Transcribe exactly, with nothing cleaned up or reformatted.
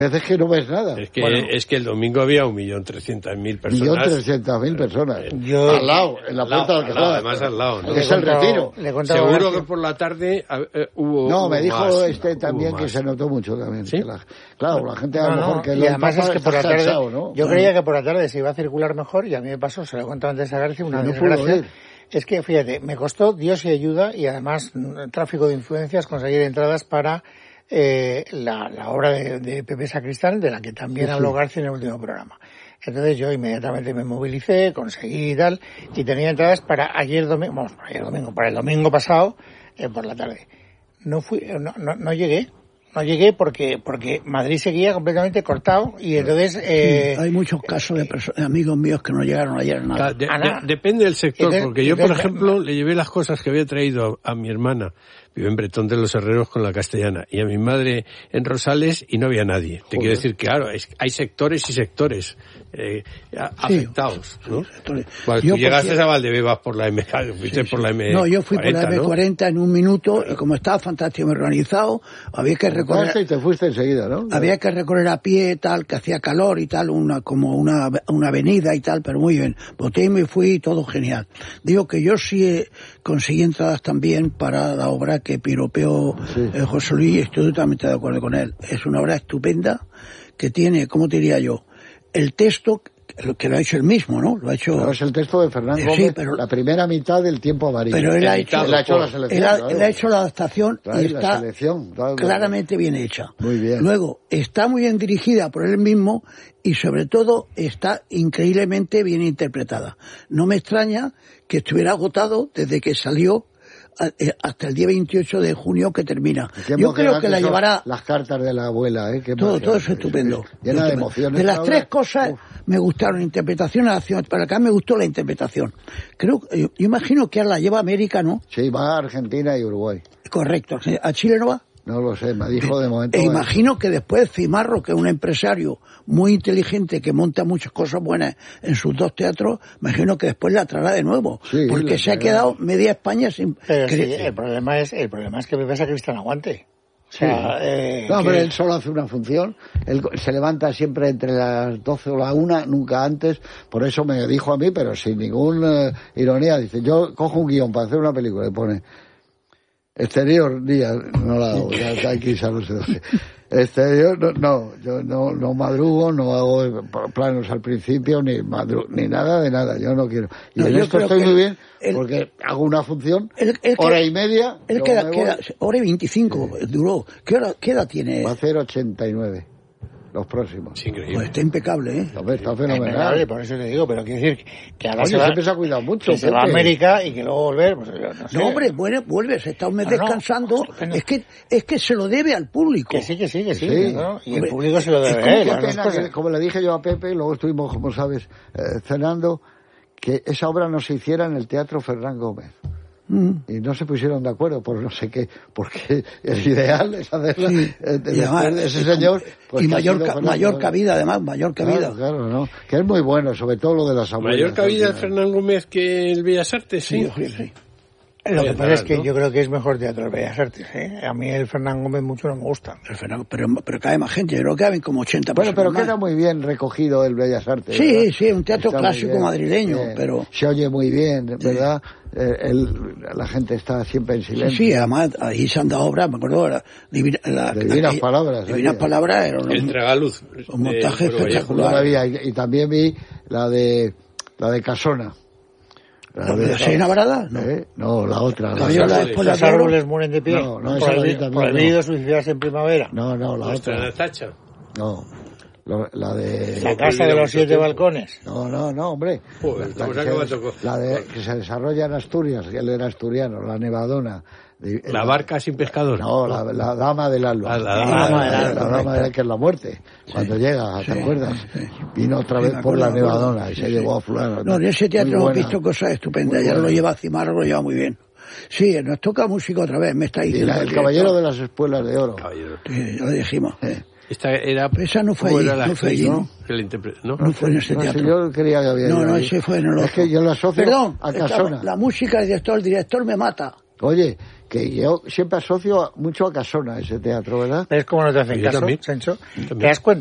veces que no ves nada. Es que, bueno, es que el domingo había un millón trescientas mil personas. Un millón trescientas mil personas. Yo, al lado, en la puerta del Alcazar. Además al lado, ¿no? Es el retiro. Seguro que por la tarde uh, hubo No, me hubo dijo más, este también que más. se notó mucho también. ¿Sí? Que la, claro, la gente a lo no, mejor no, que y lo además es que por la tarde, cansado, ¿no? yo Bueno. creía que por la tarde se iba a circular mejor y a mí me pasó, se lo he contado antes a García, una no pudo desgracia. ir. Es que, fíjate, me costó Dios y ayuda y además tráfico de influencias conseguir entradas para eh, la, la obra de, de Pepe Sacristán, de la que también sí, habló sí. García en el último programa. Entonces yo inmediatamente me movilicé, conseguí y tal, y tenía entradas para ayer domingo, vamos, para ayer domingo, para el domingo pasado, eh, por la tarde. No fui, no, no, no llegué. No llegué porque porque Madrid seguía completamente cortado y entonces... Eh, sí, hay muchos casos de, perso- de amigos míos que no llegaron ayer a nada. De, a nada. de, depende del sector, Entonces, porque yo, por entonces, ejemplo, le llevé las cosas que había traído a, a mi hermana, vive en Bretón de los Herreros con la Castellana, y a mi madre en Rosales y no había nadie. Te Joder. quiero decir que, claro, es, hay sectores y sectores eh, a, Sí, afectados, ¿no? sí, sectores. Bueno, Yo, tú llegaste porque- a Valdebebas por la M, fuiste Sí, por la sí. M. No, yo fui por la M cuarenta, ¿no? En un minuto, y como estaba fantástico organizado, había que recorrer... Y te fuiste enseguida, ¿no? Había que recorrer a pie, tal, que hacía calor y tal, una como una, una avenida y tal, pero muy bien. Voté y me fui, todo genial. Digo que yo sí eh, conseguí entradas también para la obra que piropeó Sí. eh, José Luis, y estoy totalmente de acuerdo con él. Es una obra estupenda que tiene, ¿cómo te diría yo? El texto, que lo ha hecho él mismo, ¿no? Lo ha hecho... Pero es el texto de Fernán Eh, Gómez, sí, pero- la primera mitad del tiempo amarillo. Pero él ha hecho, él ha hecho la selección. él ha, claro. él ha hecho la adaptación Claro, y la está selección, claro, claramente bien hecha. Muy bien. Luego, está muy bien dirigida por él mismo y sobre todo está increíblemente bien interpretada. No me extraña que estuviera agotado desde que salió hasta el día veintiocho de junio que termina. Qué Yo creo que la son llevará... Las cartas de la abuela, ¿eh? Qué Todo, emoción. todo es estupendo. Llena de emociones. De las ahora. tres cosas Uf. me gustaron, interpretación, acción, para acá me gustó la interpretación. Creo, yo, yo imagino que ahora la lleva América, ¿no? Sí, va a Argentina y Uruguay. Correcto. ¿A Chile no va? No lo sé, me dijo de momento. E imagino que después Cimarro, que es un empresario muy inteligente que monta muchas cosas buenas en sus dos teatros, imagino que después la traerá de nuevo, Sí, porque la se ha traerá. quedado media España sin... pero sí, cre- el problema es el problema es que Pepe Sacristán aguante. O sea, eh, No, que- pero él solo hace una función. Él se levanta siempre entre las doce o la una, nunca antes. Por eso me dijo a mí, pero sin ninguna ironía. Dice, yo cojo un guión para hacer una película y pone exterior, día, no la hago, ya, ya aquí ya no sé dónde. Exterior, no, no, yo no, no madrugo, no hago planos al principio, ni madru ni nada de nada, yo no quiero. Y No, en yo esto creo estoy que muy bien, el- porque hago una función, el- el que- hora y media, Él luego queda, me voy. queda, hora y veinticinco duró. ¿Qué hora, qué edad tiene? Va a hacer ochenta y nueve, los próximos. Es increíble. Pues está impecable, ¿eh? Hombre, está impecable, fenomenal. por eso te digo, pero quiero decir que ahora Oye, se va, siempre se ha cuidado mucho. que se va a Pepe. América y que luego volver, pues yo no sé. No, hombre, bueno, vuelve, se está un mes No, no, descansando. estupendo. Es que es que se lo debe al público. Que sí, que sí, que sí. Sí. ¿no? Y Hombre, el público se lo debe es a como él. Qué las dos pena cosas. que, como le dije yo a Pepe, luego estuvimos, como sabes, eh, cenando, que esa obra no se hiciera en el Teatro Fernán Gómez. Mm. Y no se pusieron de acuerdo por no sé qué, porque el ideal es hacerla Sí. eh, de- Y además, después de ese y señor. Pues y que ha mayor, sido ca- Fernán mayor Gómez. cabida, además, mayor cabida. Claro, claro, ¿no? Que es muy bueno, sobre todo lo de las abuelas. Mayor cabida al de final. Fernán Gómez que el Bellas Artes, sí. Sí, sí, sí. Lo que Oye, pasa es que ¿no? yo creo que es mejor Teatro de Bellas Artes. ¿eh? A mí el Fernán Gómez mucho no me gusta. Pero, Fernando, pero, pero cae más gente, yo creo que caben como ochenta Bueno, pero personas queda más. muy bien recogido el Bellas Artes. Sí, ¿verdad? sí, un teatro Está muy clásico bien, madrileño, bien. pero... Se oye muy bien, ¿verdad? Eh, el- la gente está siempre en Sí, silencio. sí, además ahí se han dado obras, me acuerdo, la, divina, la, De Divinas la- Palabras, Divinas oye. Palabras era un, El tragaluz. un montaje de Pueblo espectacular. Todavía, y, y también vi la de la de Casona. ¿La de Sena Varada? No. ¿Eh? No, la otra. La Caballo de- la- Árboles. después la Los de oro. árboles mueren de pie. No, no, esa la vi Prohibido, también, prohibido no. suicidarse en primavera. No, no, la Nuestra otra. Natacha. No, la, la de... La casa de los siete balcones. No, no, no, hombre. Joder, la, pues que acaba se, tocó. la de que se desarrolla en Asturias, que él era asturiano, la Nevadona. De- La barca sin pescador. No, la, la dama del alba. Ah, la dama la, del alba, la dama correcto. del alba, que es la muerte. Cuando llega, ¿te sí, acuerdas? sí. Vino otra Sí, vez me por acuerdo, la me acuerdo. Nevadona y Sí, se sí. llevó a fulano. No, en ese teatro Muy hemos buena. visto cosas estupendas, Muy ya buena. lo lleva Cimarro, lo lleva muy bien. Sí, nos toca música otra vez, me está Y diciendo. la- el caballero de las espuelas de oro. Caballero. Sí, ya lo dijimos. Eh, Esta era... Pero esa no fue ¿cómo allí, era la no fue actriz, allí, ¿no? ¿no? Que la interpre- ¿no? No fue en ese no sé, teatro. yo creía que había No, ido no, ahí. ese fue en el otro. Es que yo lo asocio Perdón, a esta- Casona. la música del director, el director me mata. Oye, que yo siempre asocio mucho a Casona ese teatro, ¿verdad? ¿Ves cómo no te hacen Yo caso, también. Sancho? También. ¿Te das cuenta?